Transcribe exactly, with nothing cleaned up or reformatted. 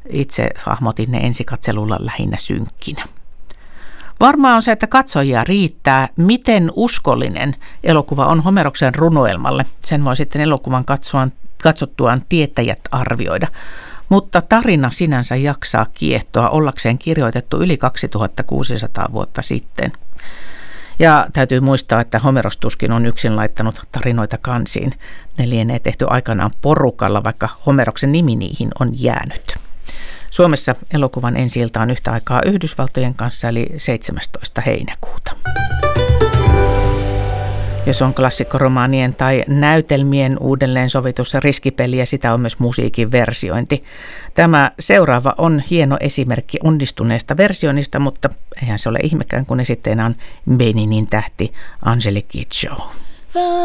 itse hahmotin ne ensikatselulla lähinnä synkkinä. Varmaa on se, että katsojia riittää, miten uskollinen elokuva on Homeroksen runoelmalle. Sen voi sitten elokuvan katsoan, katsottuaan tietäjät arvioida. Mutta tarina sinänsä jaksaa kiehtoa ollakseen kirjoitettu yli kaksituhattakuusisataa vuotta sitten. Ja täytyy muistaa, että Homeros tuskin on yksin laittanut tarinoita kansiin. Ne lienee tehty aikanaan porukalla, vaikka Homeroksen nimi niihin on jäänyt. Suomessa elokuvan ensi-ilta on yhtä aikaa Yhdysvaltojen kanssa, eli seitsemästoista heinäkuuta. Jos on klassikkoromaanien tai näytelmien uudelleen sovitus riskipeli ja sitä on myös musiikin versiointi. Tämä seuraava on hieno esimerkki onnistuneesta versioinnista, mutta eihän se ole ihmekään, kun esitteenä on Beninin tähti Angelique Kidjo.